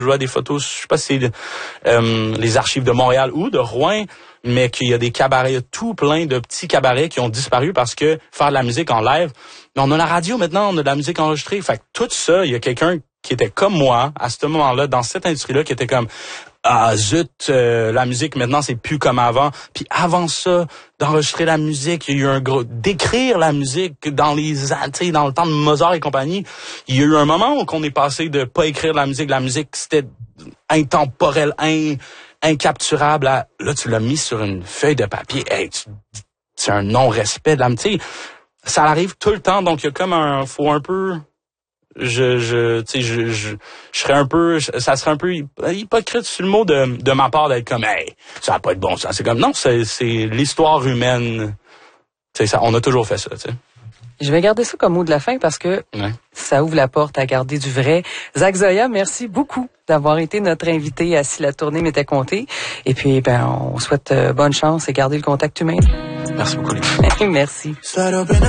je vois des photos, je sais pas si c'est les archives de Montréal ou de Rouen, mais qu'il y a des cabarets, tout plein de petits cabarets qui ont disparu parce que faire de la musique en live, mais on a la radio maintenant, on a de la musique enregistrée. Fait que tout ça, il y a quelqu'un qui était comme moi à ce moment-là, dans cette industrie-là, qui était comme ah zut, la musique maintenant c'est plus comme avant. Puis avant ça, d'enregistrer la musique, il y a eu un gros d'écrire la musique dans dans le temps de Mozart et compagnie. Il y a eu un moment où on est passé de pas écrire la musique c'était intemporel, incapturable. Là tu l'as mis sur une feuille de papier. Hey, c'est un non-respect de la musique. Ça arrive tout le temps, donc il y a comme faut un peu. Je serais un peu, ça serait un peu hypocrite sur le mot de ma part d'être comme, hey, ça a pas de bon sens. C'est comme, non, c'est l'histoire humaine. Tu sais, ça, on a toujours fait ça, tu sais. Je vais garder ça comme mot de la fin parce que ça ouvre la porte à garder du vrai. Zach Zoya, merci beaucoup d'avoir été notre invité à Si la tournée m'était comptée. Et puis, on souhaite bonne chance et garder le contact humain. Merci beaucoup, les gars. Merci.